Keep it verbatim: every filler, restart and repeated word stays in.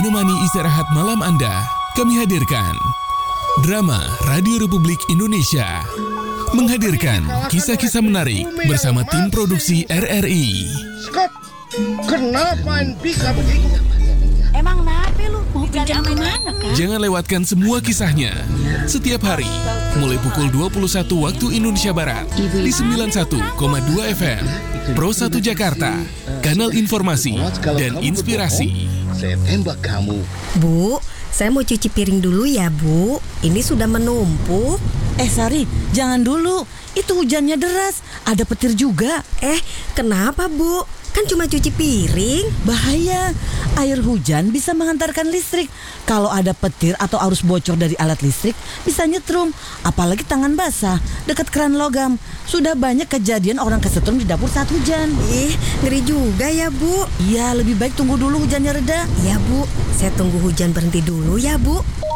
menemani istirahat malam Anda, kami hadirkan Drama Radio Republik Indonesia menghadirkan kisah-kisah menarik bersama tim produksi R R I. Skop, kenapa pika begitu? Emang nape lu? Mau pinjam ke mana kan? Jangan lewatkan semua kisahnya setiap hari mulai pukul dua puluh satu waktu Indonesia Barat di sembilan puluh satu koma dua F M Pro satu Jakarta, kanal informasi dan inspirasi. Saya tembak kamu. Bu, saya mau cuci piring dulu ya, Bu. Ini sudah menumpuk. Eh Sari, jangan dulu. Itu hujannya deras, ada petir juga. Eh, kenapa, Bu? Kan cuma cuci piring. Bahaya, air hujan bisa menghantarkan listrik. Kalau ada petir atau arus bocor dari alat listrik, bisa nyetrum. Apalagi tangan basah, dekat keran logam. Sudah banyak kejadian orang kesetrum di dapur saat hujan. Ih, ngeri juga ya, Bu. Iya, lebih baik tunggu dulu hujannya reda. Iya, Bu. Saya tunggu hujan berhenti dulu ya, Bu.